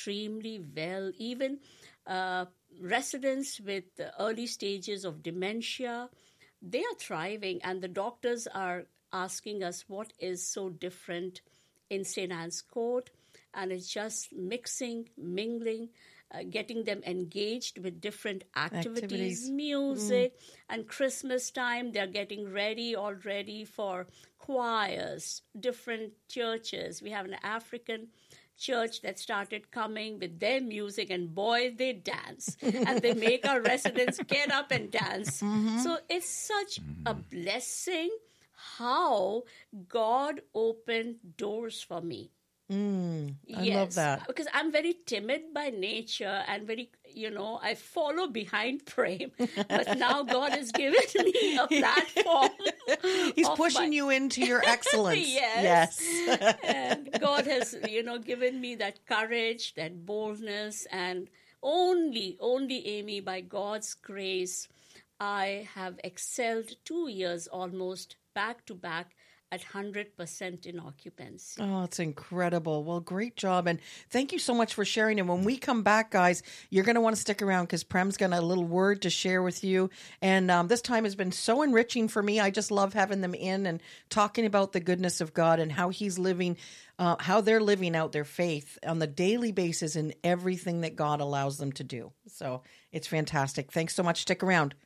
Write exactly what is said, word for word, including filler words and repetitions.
extremely well. Even uh, residents with the early stages of dementia, they are thriving, and the doctors are asking us what is so different in Saint Anne's Court, and it's just mixing, mingling, uh, getting them engaged with different activities, Activities. music, mm. and Christmas time, they're getting ready already for choirs, different churches. We have an African church that started coming with their music, and boy, they dance. And they make our residents get up and dance. Mm-hmm. So it's such a blessing how God opened doors for me. Mm, I yes, love that. Because I'm very timid by nature and very, you know, I follow behind Prem. But now God has given me a platform. He's pushing my... you into your excellence. yes. yes. And God has, you know, given me that courage, that boldness, and only, only, Amy, by God's grace, I have excelled two years almost back to back at one hundred percent in occupancy. Oh, it's incredible. Well, great job. And thank you so much for sharing. And when we come back, guys, you're going to want to stick around because Prem's got a little word to share with you. And um, this time has been so enriching for me. I just love having them in and talking about the goodness of God and how he's living, uh, how they're living out their faith on the daily basis in everything that God allows them to do. So it's fantastic. Thanks so much. Stick around.